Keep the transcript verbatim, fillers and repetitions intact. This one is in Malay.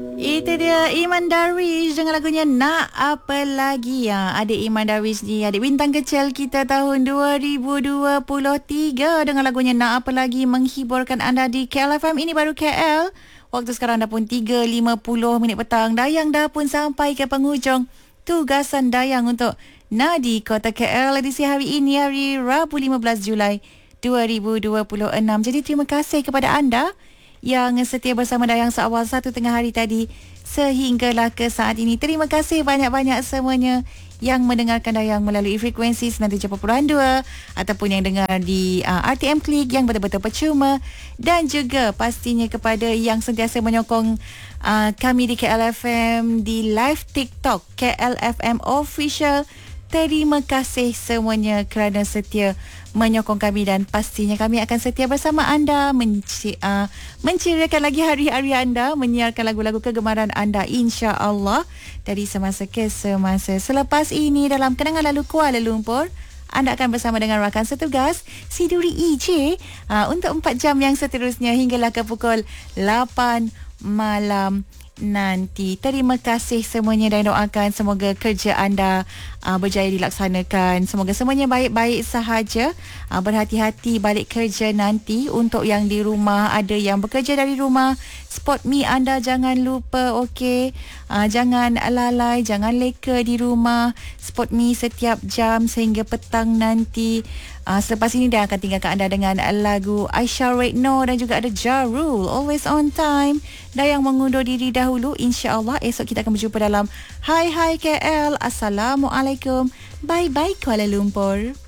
Itu dia Iman Darwish dengan lagunya Nak Apa Lagi. Ya, adik Iman Darwish ni, adik bintang kecil kita tahun dua ribu dua puluh tiga dengan lagunya Nak Apa Lagi menghiburkan anda di K L F M. Ini baru K L. Waktu sekarang dah pun tiga lima puluh minit petang. Dayang dah pun sampai ke penghujung tugasan Dayang untuk Nadi Kota K L edisi hari ini, hari Rabu lima belas Julai dua ribu dua puluh enam. Jadi terima kasih kepada anda yang setia bersama Dayang seawal satu tengah hari tadi sehinggalah ke saat ini. Terima kasih banyak-banyak semuanya yang mendengarkan Dayang melalui frekuensi sembilan puluh tujuh perpuluhan dua ataupun yang dengar di uh, R T M Klik yang betul-betul percuma, dan juga pastinya kepada yang sentiasa menyokong uh, kami di K L F M di live TikTok K L F M Official. Terima kasih semuanya kerana setia menyokong kami, dan pastinya kami akan setia bersama anda menci- uh, menceriakan lagi hari-hari anda, menyiarkan lagu-lagu kegemaran anda insya-Allah dari semasa ke semasa. Selepas ini dalam Kenangan Lalu Kuala Lumpur, anda akan bersama dengan rakan setugas Siduri E J uh, untuk empat jam yang seterusnya hinggalah ke pukul lapan malam nanti. Terima kasih semuanya dan doakan semoga kerja anda uh, berjaya dilaksanakan. Semoga semuanya baik-baik sahaja. Uh, berhati-hati balik kerja nanti. Untuk yang di rumah, ada yang bekerja dari rumah, spot mi anda jangan lupa, okey. Uh, jangan lalai, jangan leka di rumah. Spot mi setiap jam sehingga petang nanti. Uh, selepas ini dia akan tinggalkan anda dengan lagu Aisyah Redno dan juga ada Jarul, Always On Time. Dayang mengundur diri dahulu. InsyaAllah esok kita akan berjumpa dalam Hai Hai K L. Assalamualaikum. Bye bye Kuala Lumpur.